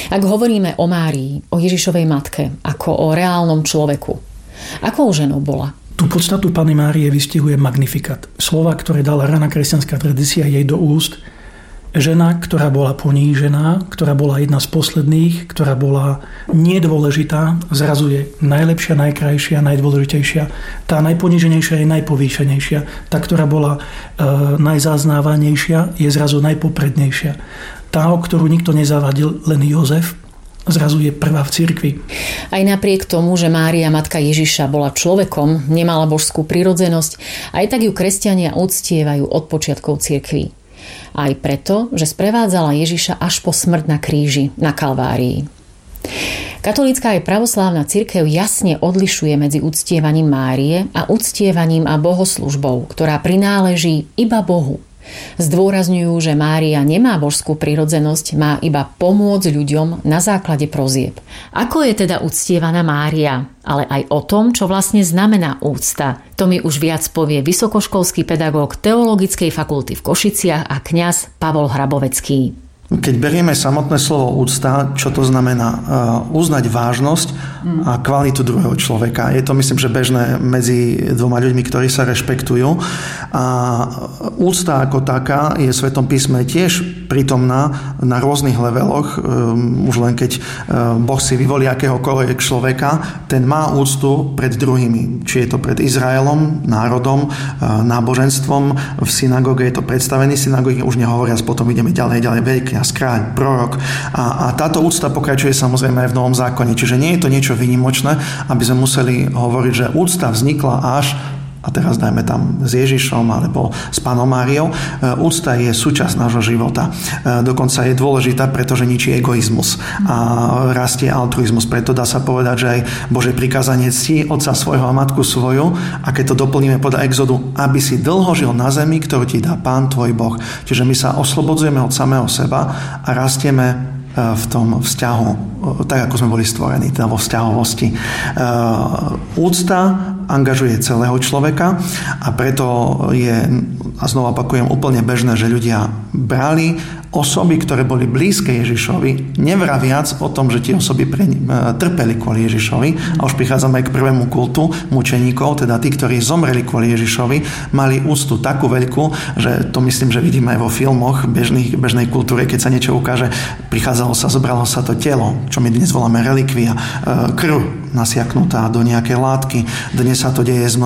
Ak hovoríme o Márii, o Ježišovej matke, ako o reálnom človeku, akou ženou bola? Tú podstatu Panny Márie vystihuje Magnificat. Slova, ktoré dala raná kresťanská tradícia jej do úst. Žena, ktorá bola ponížená, ktorá bola jedna z posledných, ktorá bola nedôležitá, zrazu je najlepšia, najkrajšia, najdôležitejšia. Tá najponíženejšia je najpovýšenejšia. Tá, ktorá bola najzaznávanejšia, je zrazu najpoprednejšia. Tá, o ktorú nikto nezavadil, len Jozef, zrazu je prvá v cirkvi. Aj napriek tomu, že Mária, matka Ježiša, bola človekom, nemala božskú prirodzenosť, aj tak ju kresťania uctievajú od počiatkov cirkvi. Aj preto, že sprevádzala Ježiša až po smrť na kríži, na Kalvárii. Katolícka aj pravoslávna cirkev jasne odlišuje medzi uctievaním Márie a uctievaním a bohoslužbou, ktorá prináleží iba Bohu. Zdôrazňujú, že Mária nemá božskú prirodzenosť, má iba pomôcť ľuďom na základe prosieb. Ako je teda uctievaná Mária? Ale aj o tom, čo vlastne znamená úcta. To mi už viac povie vysokoškolský pedagóg Teologickej fakulty v Košiciach a kňaz Pavol Hrabovecký. Keď berieme samotné slovo úcta, čo to znamená? Uznať vážnosť a kvalitu druhého človeka. Je to, myslím, že bežné medzi dvoma ľuďmi, ktorí sa rešpektujú. A úcta ako taká je v Svetom písme tiež prítomná na rôznych leveloch. Už len keď Boh si vyvolí akéhokoľvek človeka, ten má úctu pred druhými. Či je to pred Izraelom, národom, náboženstvom. V synagóge je to predstavený synagógy, už nehovoriac, potom ideme ďalej, veľký kráľ, prorok. A táto úcta pokračuje samozrejme aj v Novom zákone. Čiže nie je to niečo výnimočné, aby sme museli hovoriť, že úcta vznikla až, a teraz dajme tam s Ježišom alebo s Pannou Máriou, úcta je súčasť nášho života. Dokonca je dôležitá, pretože ničí egoizmus a rastie altruizmus. Preto dá sa povedať, že aj Božie prikázanie cti otca svojho a matku svoju, a keď to doplníme podľa Exodu, aby si dlho žil na zemi, ktorú ti dá Pán tvoj Boh. Čiže my sa oslobodzujeme od samého seba a rastieme v tom vzťahu, tak ako sme boli stvorení, teda vo vzťahovosti. Úcta angažuje celého človeka a preto je, a znova opakujem, úplne bežné, že ľudia brali osoby, ktoré boli blízke Ježišovi, nevraviac o tom, že tie osoby trpeli kvôli Ježišovi. A už prichádzame k prvému kultu mučeníkov, teda tí, ktorí zomreli kvôli Ježišovi, mali úctu takú veľkú, že to myslím, že vidíme aj vo filmoch bežnej kultúre, keď sa niečo ukáže, zobralo sa to telo, čo my dnes voláme relikvia, krv nasiaknutá do nejakej látky. Dnes sa to deje s